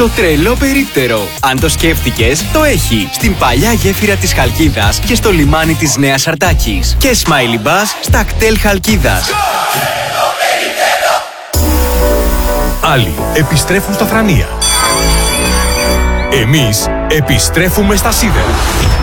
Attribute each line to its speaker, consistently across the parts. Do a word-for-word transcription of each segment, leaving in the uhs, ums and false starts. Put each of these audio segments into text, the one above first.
Speaker 1: Το τρελό περίπτερο. Αν το σκέφτηκες, το έχει. Στην παλιά γέφυρα της Χαλκίδας και στο λιμάνι της Νέας Αρτάκης. Και Smiley Bus στα κτέλ Χαλκίδας.
Speaker 2: Άλλοι επιστρέφουν στα Θρανία. Εμείς επιστρέφουμε στα σίδερα.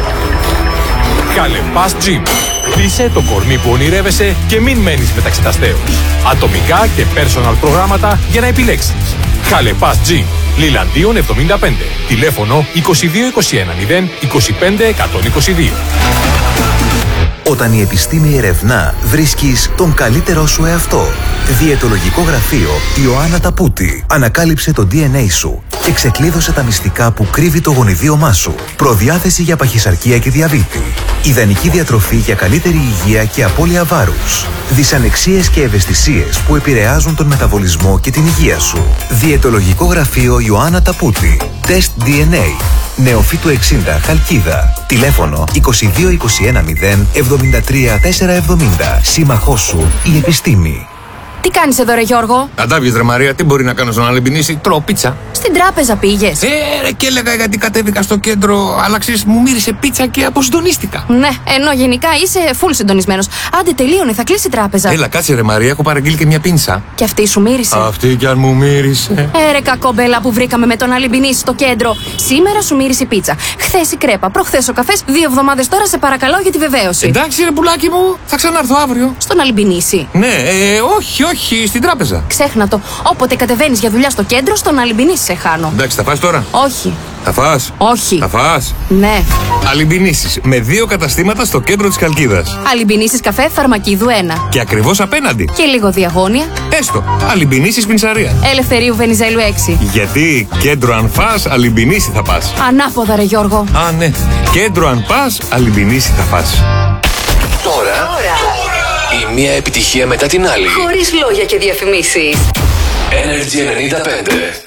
Speaker 2: Χαλεπάς Gym. Χτίσε το κορμί που ονειρεύεσαι και μην μένεις μεταξύ τα στέως. Ατομικά και personal προγράμματα για να επιλέξεις. Χαλεπάς Gym. Λιλαντίον εβδομήντα πέντε. Τηλέφωνο είκοσι δύο είκοσι ένα μηδέν είκοσι πέντε εκατόν είκοσι δύο.
Speaker 3: Όταν η επιστήμη ερευνά, βρίσκεις τον καλύτερό σου εαυτό. Διαιτολογικό γραφείο Ιωάννα Ταπούτη ανακάλυψε το ντι εν έι σου και ξεκλείδωσε τα μυστικά που κρύβει το γονιδίωμά σου. Προδιάθεση για παχυσαρκία και διαβήτη. Ιδανική διατροφή για καλύτερη υγεία και απώλεια βάρους. Δυσανεξίες και ευαισθησίες που επηρεάζουν τον μεταβολισμό και την υγεία σου. Διαιτολογικό γραφείο Ιωάννα Ταπούτη. Τεστ ντι εν έι. Νεοφύτου εξήντα, Χαλκίδα. Τηλέφωνο είκοσι δύο είκοσι ένα μηδέν εβδομήντα τρία τετρακόσια εβδομήντα. Σύμμαχός σου η επιστήμη.
Speaker 4: Τι κάνεις εδώ, ρε Γιώργο?
Speaker 5: Αντάβιες, ρε Μαρία, τι μπορεί να κάνω στον Αλεμπινίση? Τρώω πίτσα.
Speaker 4: Στην τράπεζα πήγες?
Speaker 5: Ε, ρε, και έλεγα γιατί κατέβηκα στο κέντρο, αλλά ξέρεις, μου μύρισε πίτσα και αποσυντονίστηκα.
Speaker 4: Ναι, ενώ γενικά είσαι full συντονισμένος. Άντε, τελείωνε, θα κλείσει η τράπεζα.
Speaker 5: Έλα, κάτσε, ρε Μαρία, έχω παραγγείλει και μια πίνσα.
Speaker 4: Και αυτή σου μύρισε?
Speaker 5: Αυτή κι αν μου μύρισε.
Speaker 4: Ε, ρε κακόμπελα που βρήκαμε με τον Αλεμπινίση στο κέντρο. Σήμερα σου μύρισε η πίτσα. Χθες η κρέπα, προχθές ο καφές. Δύο εβδομάδες τώρα σε παρακαλώ για τη βεβαίωση.
Speaker 5: Εντάξει, ρε πουλάκι μου, θα ξανάρθω αύριο.
Speaker 4: Στον Αλεμπινίση?
Speaker 5: Ναι, ε, όχι, όχι, στην τράπεζα.
Speaker 4: Ξέχνα το. Όποτε κατεβαίνεις για δουλειά στο κέντρο, στον Αλεμπινίση σε χάνω.
Speaker 5: Εντάξει, θα φας τώρα?
Speaker 4: Όχι.
Speaker 5: Θα φας?
Speaker 4: Όχι.
Speaker 5: Θα φας?
Speaker 4: Ναι.
Speaker 5: Αλεμπινίσεις με δύο καταστήματα στο κέντρο της Χαλκίδας.
Speaker 4: Αλεμπινίσεις καφέ Φαρμακίδου ένα.
Speaker 5: Και ακριβώς απέναντι.
Speaker 4: Και λίγο διαγώνια.
Speaker 5: Έστω. Αλεμπινίσεις πινσαρία.
Speaker 4: Ελευθερίου Βενιζέλου έξι.
Speaker 5: Γιατί κέντρο αν φας, Αλεμπινίση θα πας.
Speaker 4: Ανάποδα, ρε Γιώργο.
Speaker 5: Α, ναι. Κέντρο αν πας, Αλεμπινίση θα πας.
Speaker 6: Τώρα, η μία επιτυχία μετά την άλλη.
Speaker 7: Χωρίς λόγια και διαφημίσεις.
Speaker 6: Energy ενενήντα πέντε.